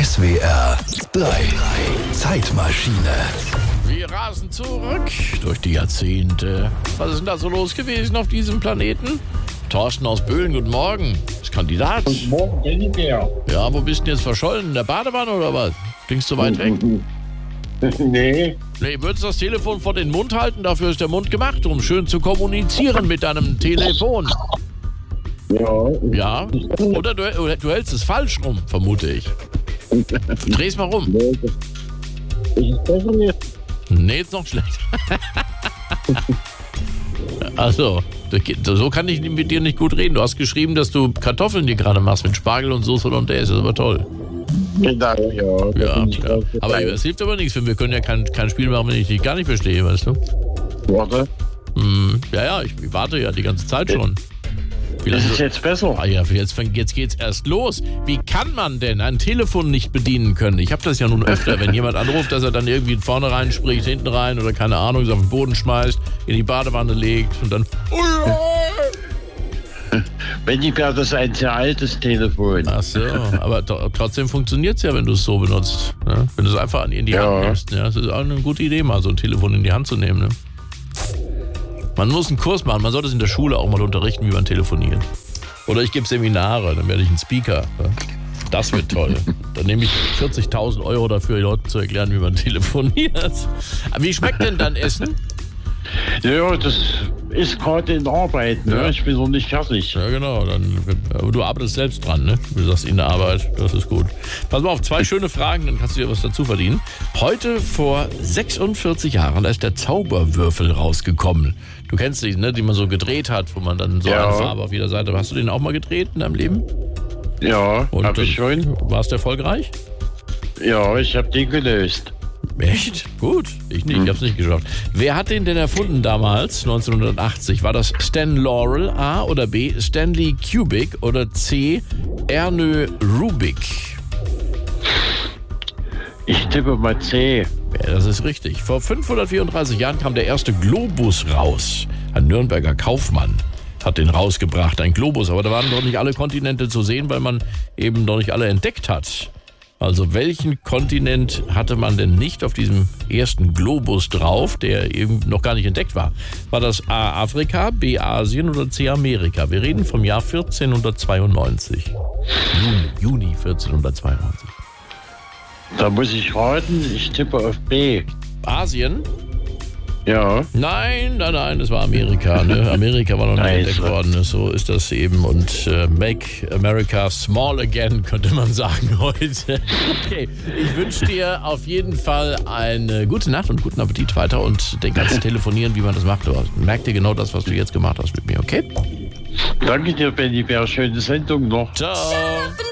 SWR 3 Zeitmaschine. Wir rasen zurück durch die Jahrzehnte. Was ist denn da so los gewesen auf diesem Planeten? Thorsten aus Böhlen, guten Morgen. Ist Kandidat. Guten Morgen, Jennifer. Ja, wo bist du denn jetzt verschollen? In der Badewanne oder was? Klingst du weit weg? Nee, Nee, würdest du das Telefon vor den Mund halten? Dafür ist der Mund gemacht, um schön zu kommunizieren mit deinem Telefon. ja. Ja? Oder du hältst es falsch rum, vermute ich. Dreh's mal rum. Nee, ist es besser jetzt? Nee, ist noch schlecht. Also, so kann ich mit dir nicht gut reden. Du hast geschrieben, dass du Kartoffeln dir gerade machst mit Spargel und Soße Hollandaise. Das ist aber toll. Genau, ja. Da Ja, bin ich ja. drauf Aber gefallen. es hilft aber nichts, wir können ja kein Spiel machen, wenn ich dich gar nicht verstehe, weißt du? Warte, Ja, ich warte ja die ganze Zeit schon. Wie ist lange es jetzt besser? Ah ja, jetzt geht's erst los. Wie kann man denn ein Telefon nicht bedienen können? Ich habe das ja nun öfter, wenn jemand anruft, dass er dann irgendwie vorne rein spricht, hinten rein oder keine Ahnung, es auf den Boden schmeißt, in die Badewanne legt und dann... Jennifer, das ist ein sehr altes Telefon. Ach so, aber trotzdem funktioniert es ja, wenn du es so benutzt. Ne? Wenn du es einfach in die Hand Ja. nimmst. Ja, das ist auch eine gute Idee, mal so ein Telefon in die Hand zu nehmen. Ne? Man muss einen Kurs machen, man sollte es in der Schule auch mal unterrichten, wie man telefoniert. Oder ich gebe Seminare, dann werde ich ein Speaker. Ne? Das wird toll. Dann nehme ich 40.000 Euro dafür, den Leuten zu erklären, wie man telefoniert. Aber wie schmeckt denn dein Essen? Ja, das ist gerade in Arbeit, ne? Ja. Ich bin noch nicht fertig. Ja, genau. Aber du arbeitest selbst dran, ne? Du sagst in der Arbeit, das ist gut. Pass mal auf, 2 schöne Fragen, dann kannst du dir was dazu verdienen. Heute vor 46 Jahren, da ist der Zauberwürfel rausgekommen. Du kennst die, ne? Die man so gedreht hat, wo man dann so Ja. eine Farbe auf jeder Seite... Hast du den auch mal gedreht in deinem Leben? Ja, Und hab ich schon. Warst du erfolgreich? Ja, ich hab den gelöst. Echt? Gut. Ich nicht, ich hab's nicht geschafft. Wer hat den denn erfunden damals, 1980? War das Stan Laurel, A oder B, Stanley Kubrick oder C, Ernő Rubik? Ich tippe mal C. Ja, das ist richtig. Vor 534 Jahren kam der erste Globus raus. Ein Nürnberger Kaufmann hat den rausgebracht, ein Globus. Aber da waren doch nicht alle Kontinente zu sehen, weil man eben noch nicht alle entdeckt hat. Also welchen Kontinent hatte man denn nicht auf diesem ersten Globus drauf, der eben noch gar nicht entdeckt war? War das A Afrika, B Asien oder C Amerika? Wir reden vom Jahr 1492. Juni 1492. Da muss ich raten, ich tippe auf B. Asien? Ja. Nein, es war Amerika. Ne? Amerika war noch nicht entdeckt worden. So ist das eben. Und Make America Small Again, könnte man sagen heute. Okay, ich wünsche dir auf jeden Fall eine gute Nacht und guten Appetit weiter. Und denk ans Telefonieren, wie man das macht. Merk dir genau das, was du jetzt gemacht hast mit mir, okay? Danke dir, Jennifer. Schöne Sendung noch. Ciao.